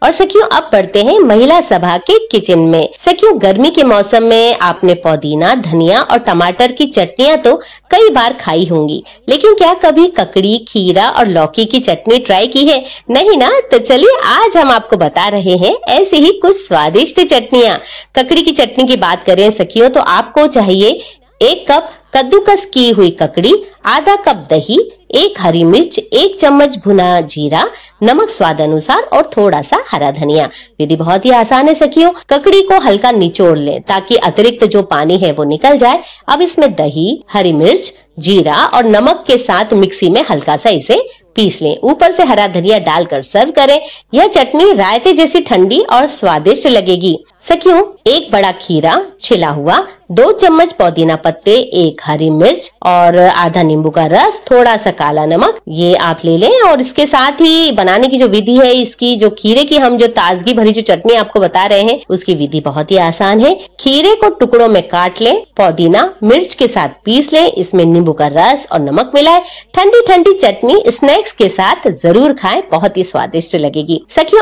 और सखियों अब बढ़ते हैं महिला सभा के किचन में। सखियों गर्मी के मौसम में आपने पुदीना, धनिया और टमाटर की चटनियां तो कई बार खाई होंगी, लेकिन क्या कभी ककड़ी, खीरा और लौकी की चटनी ट्राई की है? नहीं ना? तो चलिए आज हम आपको बता रहे हैं ऐसे ही कुछ स्वादिष्ट चटनियां। ककड़ी की चटनी की बात करें सखियों तो आपको चाहिए 1 कप कद्दूकस की हुई ककड़ी, आधा कप दही, 1 हरी मिर्च, 1 चम्मच भुना जीरा, नमक स्वाद अनुसार और थोड़ा सा हरा धनिया। विधि बहुत ही आसान है सखियों। ककड़ी को हल्का निचोड़ लें ताकि अतिरिक्त जो पानी है वो निकल जाए। अब इसमें दही, हरी मिर्च, जीरा और नमक के साथ मिक्सी में हल्का सा इसे पीस लें। ऊपर से हरा धनिया डालकर सर्व करें। यह चटनी रायते जैसी ठंडी और स्वादिष्ट लगेगी। सखियों 1 बड़ा खीरा छिला हुआ, 2 चम्मच पुदीना पत्ते, 1 हरी मिर्च और आधा नींबू का रस, थोड़ा सा काला नमक, ये आप ले लें। और इसके साथ ही बनाने की जो विधि है, इसकी जो खीरे की हम जो ताजगी भरी जो चटनी आपको बता रहे हैं उसकी विधि बहुत ही आसान है। खीरे को टुकड़ों में काट लें, पुदीना मिर्च के साथ पीस लें, इसमें नींबू का रस और नमक मिलाएं। ठंडी ठंडी चटनी स्नैक्स के साथ जरूर खाएं, बहुत ही स्वादिष्ट लगेगी। सखियों